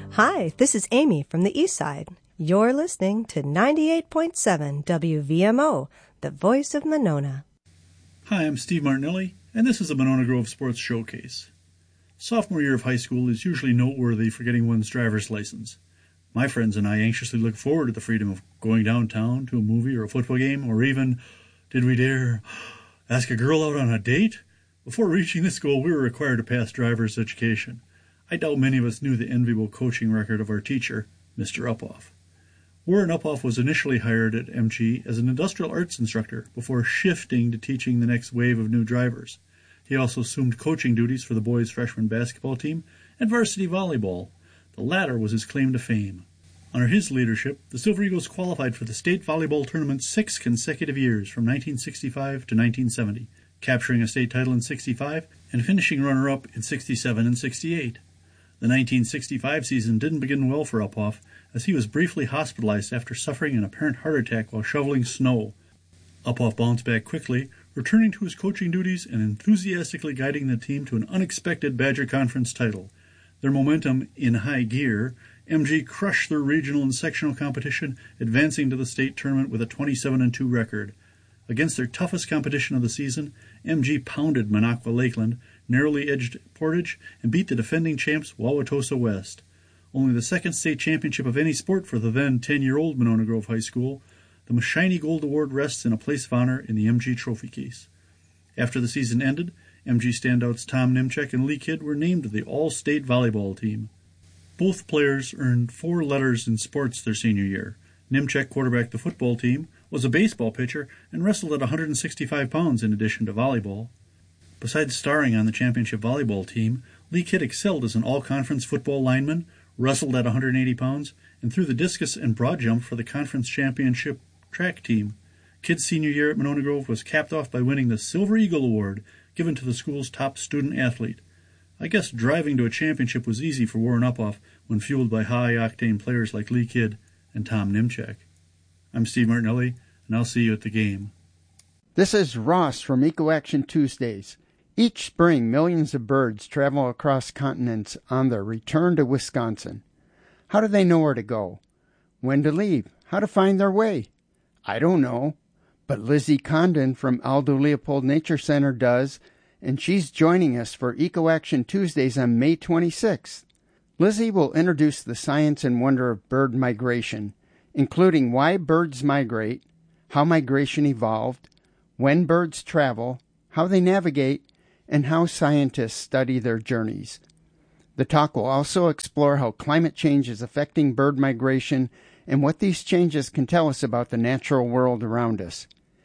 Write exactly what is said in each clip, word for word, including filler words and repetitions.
Hi, this is Amy from the East Side. You're listening to ninety-eight point seven W V M O, the voice of Monona. Hi, I'm Steve Martinelli, and this is a Monona Grove Sports Showcase. Sophomore year of high school is usually noteworthy for getting one's driver's license. My friends and I anxiously look forward to the freedom of going downtown to a movie or a football game, or even, did we dare, ask a girl out on a date? Before reaching this goal, we were required to pass driver's education. I doubt many of us knew the enviable coaching record of our teacher, Mister Uphoff. Warren Uphoff was initially hired at M G as an industrial arts instructor before shifting to teaching the next wave of new drivers. He also assumed coaching duties for the boys' freshman basketball team and varsity volleyball. The latter was his claim to fame. Under his leadership, the Silver Eagles qualified for the state volleyball tournament six consecutive years from nineteen sixty-five to nineteen seventy, capturing a state title in sixty-five and finishing runner-up in sixty-seven and sixty-eight. The nineteen sixty-five season didn't begin well for Uphoff, as he was briefly hospitalized after suffering an apparent heart attack while shoveling snow. Uphoff bounced back quickly, returning to his coaching duties and enthusiastically guiding the team to an unexpected Badger Conference title. Their momentum in high gear, M G crushed their regional and sectional competition, advancing to the state tournament with a twenty-seven and two record. Against their toughest competition of the season, M G pounded Minocqua Lakeland, narrowly edged Portage, and beat the defending champs Wauwatosa West. Only the second state championship of any sport for the then ten-year-old Monona Grove High School, the Shiny Gold Award rests in a place of honor in the M G trophy case. After the season ended, M G standouts Tom Nimchek and Lee Kidd were named to the All-State Volleyball team. Both players earned four letters in sports their senior year. Nimchek quarterbacked the football team, was a baseball pitcher, and wrestled at one hundred sixty-five pounds in addition to volleyball. Besides starring on the championship volleyball team, Lee Kidd excelled as an all-conference football lineman, wrestled at one hundred eighty pounds, and threw the discus and broad jump for the conference championship track team. Kidd's senior year at Monona Grove was capped off by winning the Silver Eagle Award, given to the school's top student athlete. I guess driving to a championship was easy for Warren Uphoff when fueled by high-octane players like Lee Kidd and Tom Nimchek. I'm Steve Martinelli, and I'll see you at the game. This is Ross from Eco Action Tuesdays. Each spring, millions of birds travel across continents on their return to Wisconsin. How do they know where to go? When to leave? How to find their way? I don't know, but Lizzie Condon from Aldo Leopold Nature Center does, and she's joining us for Eco Action Tuesdays on May twenty-sixth. Lizzie will introduce the science and wonder of bird migration, including why birds migrate, how migration evolved, when birds travel, how they navigate, and how scientists study their journeys. The talk will also explore how climate change is affecting bird migration and what these changes can tell us about the natural world around us.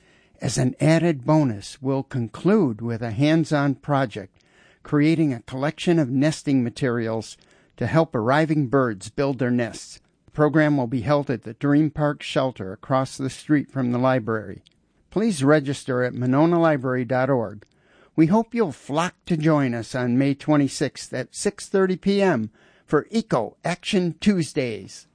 As an added bonus, we'll conclude with a hands-on project, creating a collection of nesting materials to help arriving birds build their nests. The program will be held at the Dream Park Shelter across the street from the library. Please register at monona library dot org. We hope you'll flock to join us on May twenty-sixth at six thirty p.m. for Eco Action Tuesdays.